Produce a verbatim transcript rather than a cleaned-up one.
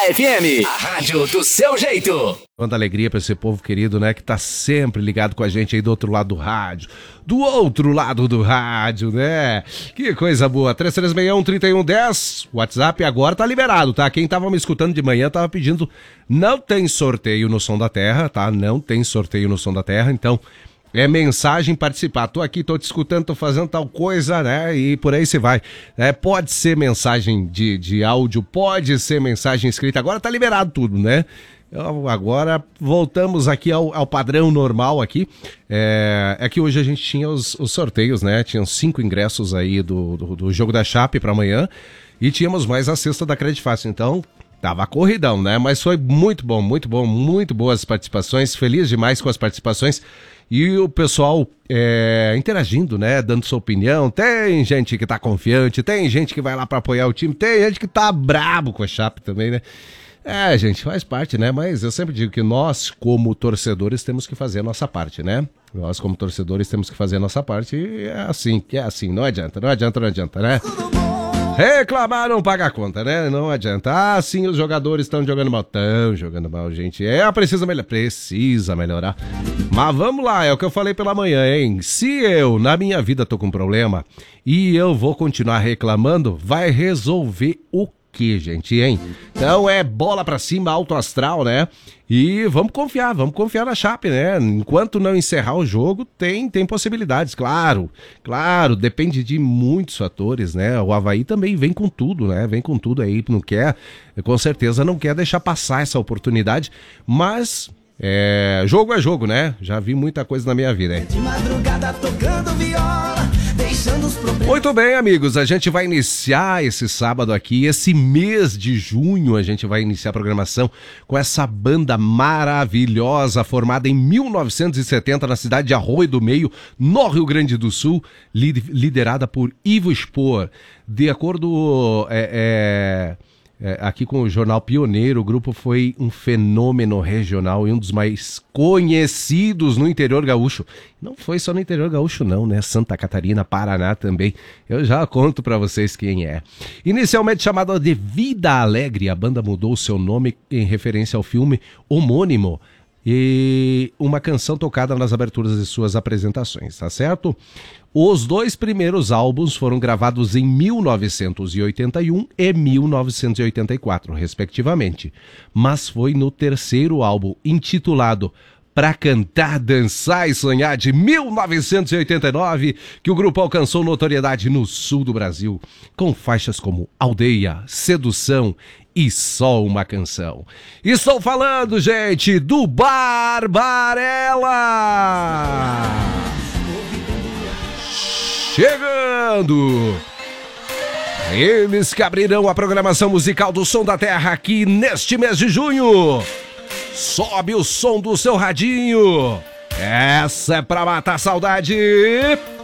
F M, a rádio do seu jeito. Quanta alegria para esse povo querido, né, que tá sempre ligado com a gente aí do outro lado do rádio. Do outro lado do rádio, né? Que coisa boa. três três seis um, três um um zero. WhatsApp agora tá liberado, tá? Quem tava me escutando de manhã tava pedindo. Não tem sorteio no Som da Terra, tá? Não tem sorteio no Som da Terra, então é mensagem participar. Tô aqui, tô te escutando, tô fazendo tal coisa, né? E por aí você vai. É, pode ser mensagem de, de áudio, pode ser mensagem escrita. Agora tá liberado tudo, né? Agora voltamos aqui ao, ao padrão normal aqui. É, é que hoje a gente tinha os, os sorteios, né? Tinham cinco ingressos aí do, do, do jogo da Chape para amanhã. E tínhamos mais a cesta da Credit Fácil. Então, tava corridão, né? Mas foi muito bom, muito bom, muito boas participações. Feliz demais com as participações. E o pessoal é, interagindo, né? Dando sua opinião. Tem gente que tá confiante, tem gente que vai lá pra apoiar o time, tem gente que tá brabo com a Chape também, né? É, gente, faz parte, né? Mas eu sempre digo que nós, como torcedores, temos que fazer a nossa parte, né? Nós, como torcedores, temos que fazer a nossa parte e é assim, que é assim. Não adianta, não adianta, não adianta, né? Reclamar não paga a conta, né? Não adianta. Ah, sim, os jogadores estão jogando mal. Estão jogando mal, gente. É, precisa melhorar. Precisa melhorar. Mas vamos lá, é o que eu falei pela manhã, hein? Se eu, na minha vida, tô com um problema e eu vou continuar reclamando, vai resolver o que, gente, hein? Então é bola pra cima, alto astral, né? E vamos confiar, vamos confiar na Chape, né? Enquanto não encerrar o jogo, tem, tem possibilidades, claro. Claro, depende de muitos fatores, né? O Avaí também vem com tudo, né? Vem com tudo aí, não quer, com certeza não quer deixar passar essa oportunidade, mas é, jogo é jogo, né? Já vi muita coisa na minha vida, hein? De madrugada tocando viola, deixando os problemas. Muito bem, amigos, a gente vai iniciar esse sábado aqui, esse mês de junho, a gente vai iniciar a programação com essa banda maravilhosa, formada em mil novecentos e setenta na cidade de Arroio do Meio, no Rio Grande do Sul, liderada por Ivo Spor. De acordo é, é, é, aqui com o jornal Pioneiro, o grupo foi um fenômeno regional e um dos mais conhecidos no interior gaúcho. Não foi só no interior gaúcho não, né? Santa Catarina, Paraná também. Eu já conto pra vocês quem é. Inicialmente chamada de Vida Alegre, a banda mudou seu nome em referência ao filme homônimo e uma canção tocada nas aberturas de suas apresentações, tá certo? Os dois primeiros álbuns foram gravados em mil novecentos e oitenta e um e mil novecentos e oitenta e quatro, respectivamente. Mas foi no terceiro álbum, intitulado Pra Cantar, Dançar e Sonhar, de mil novecentos e oitenta e nove, que o grupo alcançou notoriedade no sul do Brasil, com faixas como Aldeia, Sedução e Só Uma Canção. Estou falando, gente, do Barbarella! Chegando! Eles que abrirão a programação musical do Som da Terra aqui neste mês de junho. Sobe o som do seu radinho. Essa é pra matar a saudade.